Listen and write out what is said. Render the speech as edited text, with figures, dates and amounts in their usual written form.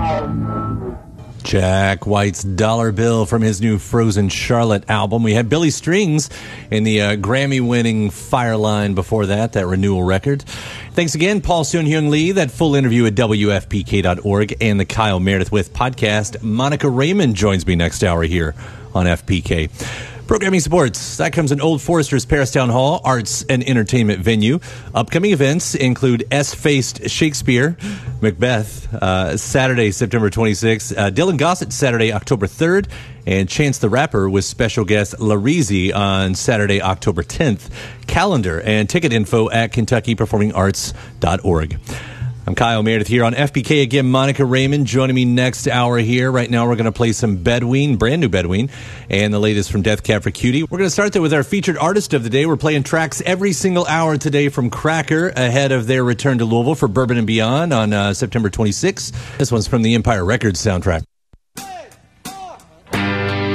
Jack White's Dollar Bill from his new Frozen Charlotte album. We had Billy Strings in the Grammy-winning Fireline before that renewal record. Thanks again, Paul Soon-Hyung Lee. That full interview at WFPK.org and the Kyle Meredith With podcast. Monica Raymond joins me next hour here on FPK. Programming supports. That comes in Old Forester's Paris Town Hall, arts and entertainment venue. Upcoming events include S-Faced Shakespeare, Macbeth, Saturday, September 26th, Dylan Gossett, Saturday, October 3rd, and Chance the Rapper with special guest Larizzi on Saturday, October 10th. Calendar and ticket info at KentuckyPerformingArts.org. I'm Kyle Meredith here on FPK. Again, Monica Raymond joining me next hour here. Right now, we're going to play some Bedouin, brand new Bedouin, and the latest from Death Cab for Cutie. We're going to start there with our featured artist of the day. We're playing tracks every single hour today from Cracker ahead of their return to Louisville for Bourbon and Beyond on September 26th. This one's from the Empire Records soundtrack.